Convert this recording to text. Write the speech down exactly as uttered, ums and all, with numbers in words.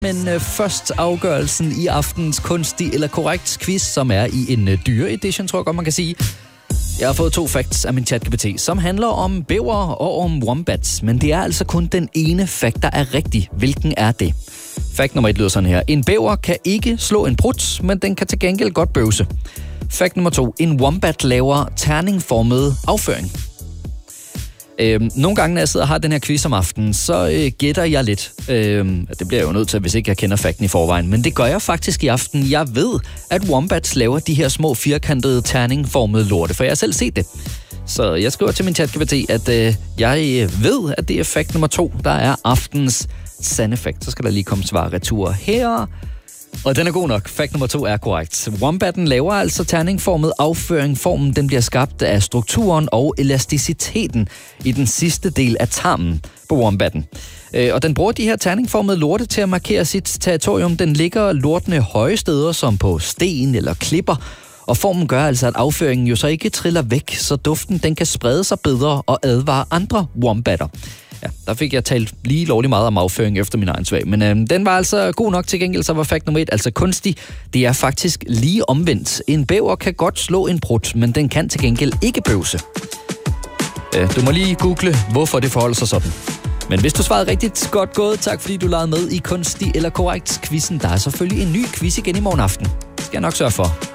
Men øh, først afgørelsen i aftens kunstig eller korrekt quiz, som er i en øh, dyre edition, tror jeg godt, man kan sige. Jeg har fået to facts af min ChatGPT, som handler om bæver og om wombats. Men det er altså kun den ene fact, der er rigtig. Hvilken er det? Fact nummer et lyder sådan her. En bæver kan ikke slå en prut, men den kan til gengæld godt bøvse. Fact nummer to. En wombat laver terningformet afføring. Øhm, nogle gange, når jeg sidder og har den her quiz om aftenen, så øh, gætter jeg lidt. Øhm, det bliver jeg jo nødt til, hvis ikke jeg kender fakten i forvejen. Men det gør jeg faktisk i aften. Jeg ved, at wombats laver de her små firkantede terningformede lorte, for jeg har selv set det. Så jeg skriver til min ChatGPT, at øh, jeg ved, at det er fact nummer to, der er aftens sande fact. Så skal der lige komme svar retur her. Og den er god nok. Fact nummer to er korrekt. Wombatten laver altså terningformet afføring. Formen den bliver skabt af strukturen og elasticiteten i den sidste del af tarmen på wombatten. Og den bruger de her terningformede lorte til at markere sit territorium. Den ligger lortene høje steder, som på sten eller klipper. Og formen gør altså, at afføringen jo så ikke triller væk, så duften den kan sprede sig bedre og advare andre wombatter. Ja, der fik jeg talt lige lovligt meget om afføring efter min egen svag. Men øh, den var altså god nok. Til gengæld, så var fact nummer et altså kunstig. Det er faktisk lige omvendt. En bæver kan godt slå en prut, men den kan til gengæld ikke bøvse. Øh, du må lige google, hvorfor det forholder sig sådan. Men hvis du svarede rigtigt, godt gået. Tak fordi du lavede med i kunstig eller korrekt quizzen. Der er selvfølgelig en ny quiz igen i morgen aften. Det skal jeg nok sørge for.